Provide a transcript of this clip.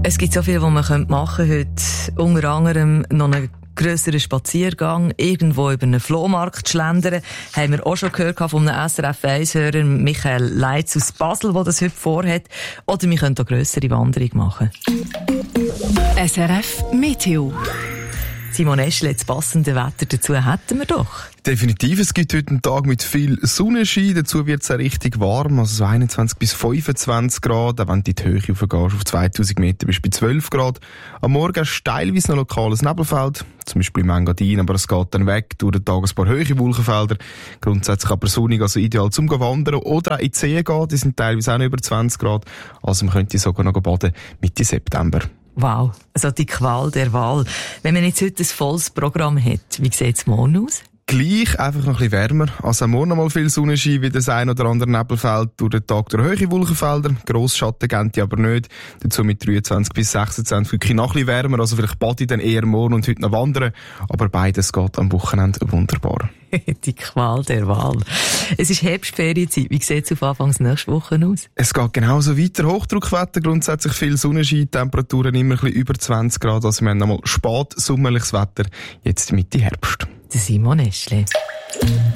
Es gibt so viel, was man machen könnte heute. Unter anderem noch einen grösseren Spaziergang, irgendwo über einen Flohmarkt schlendern. Haben wir auch schon gehört von einem SRF1-Hörer, Michael Leitz aus Basel, der das heute vorhat. Oder wir können auch grössere Wanderung machen. SRF Meteo. Simon Eschle, das passende Wetter dazu hätten wir doch. Definitiv, es gibt heute einen Tag mit viel Sonnenschein, dazu wird es auch richtig warm, also so 21 bis 25 Grad, auch wenn du in die Höhe raufgehst, auf 2000 Meter bist du bei 12 Grad. Am Morgen ist teilweise noch lokales Nebelfeld, zum Beispiel im Engadin, aber es geht dann weg durch den Tag ein paar hohe Wolkenfelder, grundsätzlich aber sonnig, also ideal zum Wandern oder auch in die See gehen, die sind teilweise auch noch über 20 Grad, also man könnte sogar noch baden Mitte September. Wow, also die Qual der Wahl. Wenn man jetzt heute ein volles Programm hat, wie sieht es morgen aus? Gleich, einfach noch ein bisschen wärmer. Also am Morgen noch mal viel Sonnenschein, wie das ein oder andere Nebelfeld durch den Tag durch hohe Wolkenfelder. Grossschatten geben die aber nicht. Dazu mit 23 bis 26 wirklich noch ein bisschen wärmer. Also vielleicht bade ich dann eher morgen und heute noch wandern. Aber beides geht am Wochenende wunderbar. Die Qual der Wahl. Es ist Herbstferienzeit. Wie sieht es auf Anfangs nächste Woche aus? Es geht genauso weiter. Hochdruckwetter, grundsätzlich viel Sonnenschein, Temperaturen immer ein bisschen über 20 Grad. Also wir haben nochmal spät sommerliches Wetter, jetzt Mitte Herbst. Der Simon Eschle.